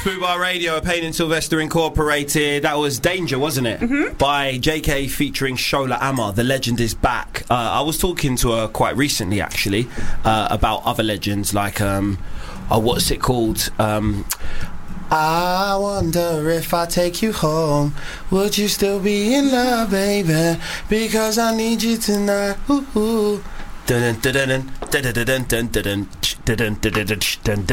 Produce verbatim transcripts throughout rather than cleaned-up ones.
Fubar Radio, Payne and Sylvester Incorporated. That was Danger, wasn't it? Mm-hmm. By J K featuring Shola Amma. The legend is back. Uh, I was talking to her quite recently, actually, uh, about other legends like, um, oh, what's it called? Um, I wonder if I take you home, would you still be in love, baby? Because I need you tonight. Ooh, ooh. Dun dun dun dun dun dun dun dun dun dun dun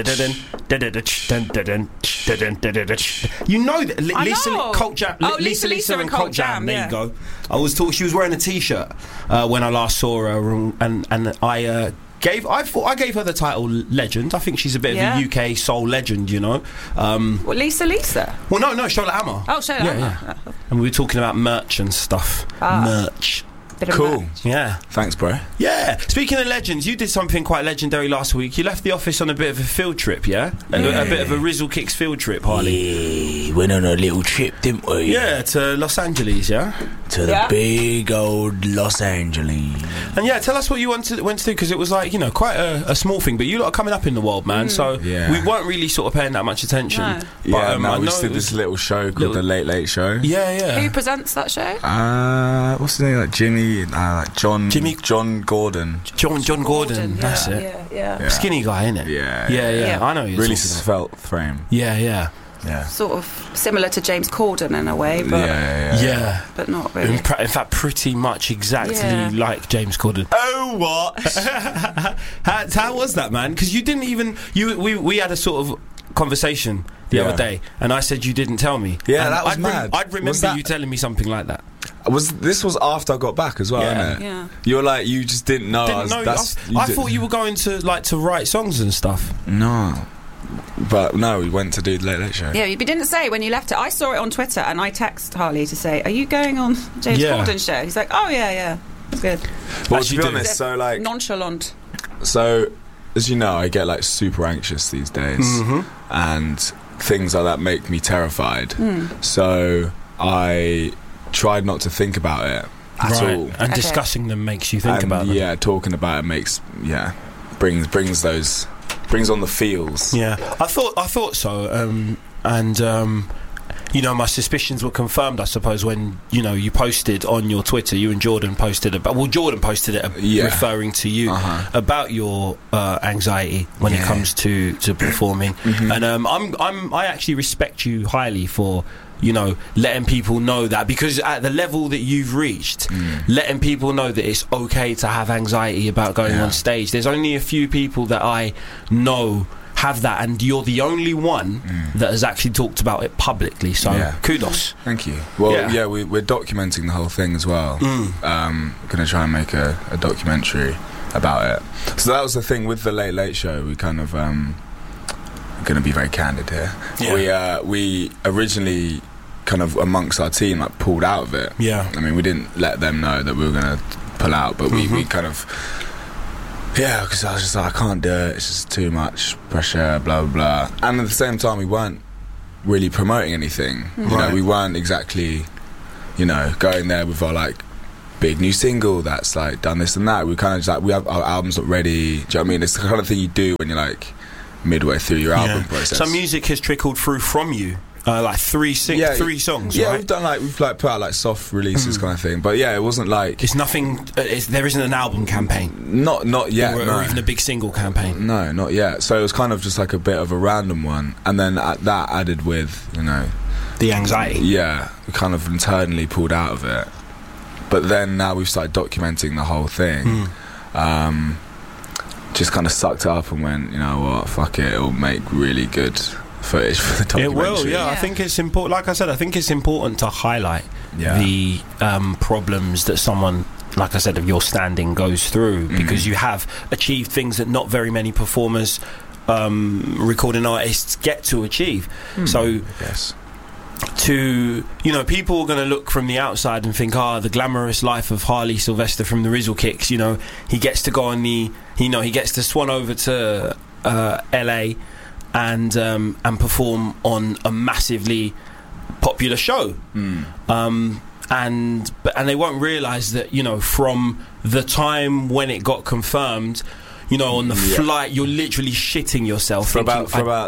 dun dun. You know that Lisa Cult Jam. Oh, Lisa Lisa and Cult Jam. There yeah. you go. I was talking. She was wearing a T-shirt uh, when I last saw her, and and I. Uh, Gave I thought I gave her the title legend. I think she's a bit yeah. of a U K soul legend, you know. Um, well, Lisa, Lisa. Well, no, no, Shola Amma. Oh, Shola yeah, Amma. Yeah. And we were talking about merch and stuff. Ah. Merch. Bit of cool. merch. Yeah. Thanks, bro. Yeah. Speaking of legends, you did something quite legendary last week. You left the office on a bit of a field trip, yeah? A, yeah. a bit of a Rizzle Kicks field trip, Harley. Yeah, went on a little trip, didn't we? Yeah, to Los Angeles, yeah? To the yeah. big old Los Angeles. And yeah, tell us what you went to, went to do, because it was like, you know, quite a, a small thing, but you lot are coming up in the world, man, mm. so yeah. we weren't really sort of paying that much attention. No. But, yeah, um, no, I we know just did this little show called little, The Late Late Show. Yeah, yeah. Who presents that show? Uh, what's his name? Like Jimmy, uh, like John, Jimmy, John Gordon. John, John Gordon, Gordon yeah, that's it. Yeah, yeah. Yeah. Skinny guy, innit? Yeah, yeah, yeah. yeah. I know. Really svelte frame. Yeah, yeah. Yeah. Sort of similar to James Corden in a way, but yeah, yeah, yeah. yeah. but not really. In, pra- in fact, pretty much exactly yeah. like James Corden. Oh, what? how, how was that, man? Because you didn't even you we we had a sort of conversation the yeah. other day, and I said you didn't tell me. Yeah, and that was I'd mad. Rem- I'd remember that- you telling me something like that. Was this was after I got back as well, Yeah. innit? Yeah. You were like, you just didn't know. Didn't I was, know. that's, I, you I did- thought you were going to like to write songs and stuff. No. But no, we went to do the Late Late Show. Yeah, you didn't say when you left it. I saw it on Twitter and I texted Harley to say, "Are you going on James Yeah. Corden's show?" He's like, "Oh yeah, yeah, it's good." Well, As to you be do. honest, so like, Nonchalant. so as you know, I get like super anxious these days, Mhm. and things like that make me terrified. Mm. So I tried not to think about it at Right. all. And Okay. discussing them makes you think and about them. yeah, talking about it makes yeah brings brings those brings on the feels. Yeah, I thought I thought so, um, and um, you know, my suspicions were confirmed, I suppose, when you know you posted on your Twitter. You and Jordan posted about. Well, Jordan posted it, uh, Yeah. referring to you Uh-huh. about your uh, anxiety when it Yeah. comes to to performing. Mhm. And um, I'm I'm I actually respect you highly for, you know, letting people know that, because at the level that you've reached, Mm. letting people know that it's okay to have anxiety about going Yeah. on stage. There's only a few people that I know have that, and you're the only one Mm. that has actually talked about it publicly, so Yeah. kudos. Thank you. Well, Yeah. yeah, we, we're documenting the whole thing as well. Mm. Um, going to try and make a, a documentary about it. So that was the thing with the Late Late Show. We kind of um, going to be very candid here. Yeah. We uh, we originally kind of amongst our team like pulled out of it. Yeah. I mean, we didn't let them know that we were going to pull out, but we, Mhm. we kind of. Yeah, because I was just like, I can't do it. It's just too much pressure, blah blah blah. And at the same time, we weren't really promoting anything. You know, Right. we weren't exactly, you know, going there with our like big new single that's like done this and that. We kind of just like, we have our albums not ready. Do you know what I mean? It's the kind of thing you do when you're like midway through your album Yeah. process. So music has trickled through from you, uh, like three, six, Yeah, three songs. Yeah, right? we've done like we've like put out like soft releases Mm. kind of thing. But yeah, it wasn't like It's nothing. Uh, it's, there isn't an album campaign, not not yet. or, no. or even a big single campaign. No, not yet. So it was kind of just like a bit of a random one, and then at that added with, you know, The anxiety. yeah, we kind of internally pulled out of it. But then now we've started documenting the whole thing. Mm. Um, just kind of sucked up and went, you know what, fuck it, it'll make really good footage for the It documentary. will, yeah. I Yeah. think it's important. Like I said, I think it's important to highlight Yeah. the um, problems that someone, like I said, of your standing goes through, because Mhm. you have achieved things that not very many performers, um, recording artists get to achieve. Mm. So Yes. to, you know, people are going to look from the outside and think, ah, the glamorous life of Harley Sylvester from the Rizzle Kicks, you know, he gets to go on the, you know, he gets to swan over to uh, L A and um, and perform on a massively popular show. Mm. Um, and but and they won't realise that, you know, from the time when it got confirmed, you know, on the Yeah. flight, you're literally shitting yourself. For thinking, about for I- about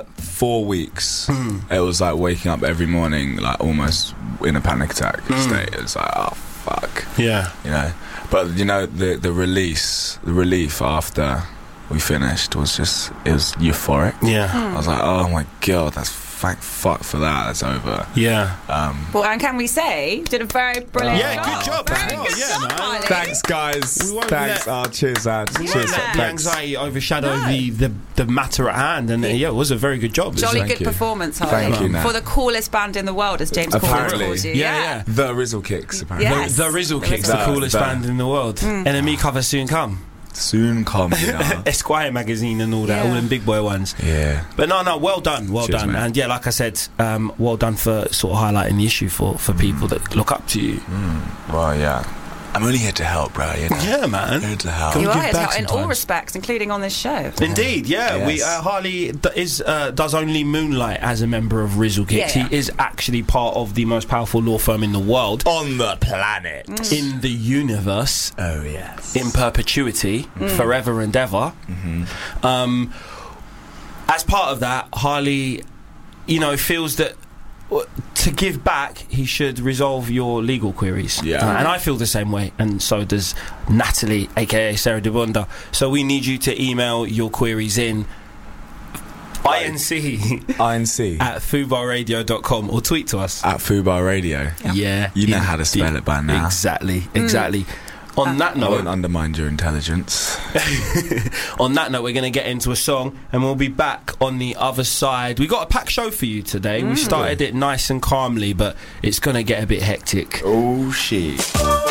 four weeks, Mm. it was like waking up every morning, like almost in a panic attack Mm. state. It was like, oh fuck, Yeah. you know. But you know, the the release, the relief after we finished was just, it was euphoric. Yeah. I was like, oh my god, that's thank fuck for that. That's over. Yeah. Um, Well, and can we say, you did a very brilliant Yeah, job. good job. Very Oh, good yeah, job, man. Harley. Thanks, guys. We won't Thanks. let- Oh, cheers, lad. We Cheers. won't let the Thanks. anxiety overshadow No. the, the, the matter at hand, and uh, yeah, it was a very good job. Jolly Thank good you. performance, Harley. Thank you, Nat. For the coolest band in the world, as James Corden Apparently. calls you. Yeah, yeah. The Rizzle Kicks, apparently. Yeah. Yes. The, the Rizzle The Kicks, Rizzle the Kicks. coolest The- band in the world. Mm. Enemy cover soon come. Soon come, yeah. Esquire magazine and all that, Yeah. all them big boy ones. Yeah. But no, no, well done, well Cheers, done. mate. And yeah, like I said, um, well done for sort of highlighting the issue for, for people that look up to you. Mm. Well, yeah. I'm only here to help, bro. You know? Yeah, man. Here to help. Come You give are here to back help in all sometimes. respects, including on this show. Indeed, yeah. Yes. We uh, Harley d- is uh, does only moonlight as a member of Rizzle Kicks. Yeah, yeah. He is actually part of the most powerful law firm in the world, On the planet. in the universe, Oh, yes. in perpetuity, forever and ever. Mm-hmm. Um, as part of that, Harley, you know, feels that w- to give back, he should resolve your legal queries. Yeah. Uh, and I feel the same way, and so does Natalie, aka Sarah DeBonda. So we need you to email your queries in Right. I N C I N C. at fubar radio dot com or tweet to us. At Fubar Radio. Yeah. You know how to spell it by now. Exactly, exactly. On that I won't note, undermine your intelligence. on that note, we're going to get into a song, and we'll be back on the other side. We got a packed show for you today. We started it nice and calmly, but it's going to get a bit hectic. Oh, shit.